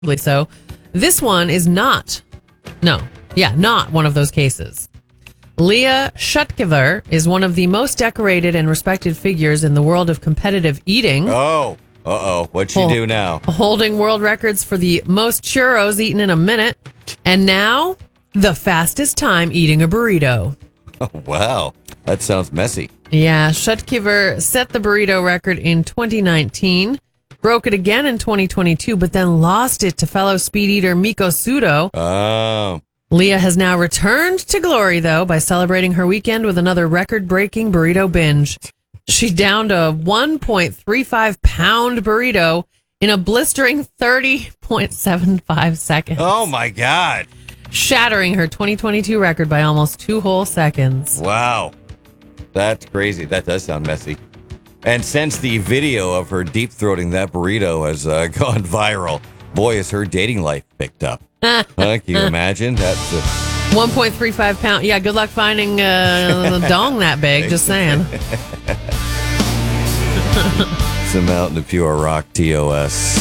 So this one is not one of those cases. Leah Shutkever is one of the most decorated and respected figures in the world of competitive eating. Oh, what'd she do now? Holding world records for the most churros eaten in a minute. And now, the fastest time eating a burrito. Oh, wow. That sounds messy. Yeah, Shutkever set the burrito record in 2019, broke it again in 2022, but then lost it to fellow speed eater Miko Sudo. Oh. Leah has now returned to glory, though, by celebrating her weekend with another record-breaking burrito binge. She downed a 1.35-pound burrito in a blistering 30.75 seconds. Oh, my God. Shattering her 2022 record by almost 2 whole seconds. Wow. That's crazy. That does sound messy. And since the video of her deep-throating that burrito has gone viral, boy, has her dating life picked up. Can you imagine? That's 1.35 pound. Yeah, good luck finding a dong that big. Just saying. Some Mountain of Pure Rock TOS.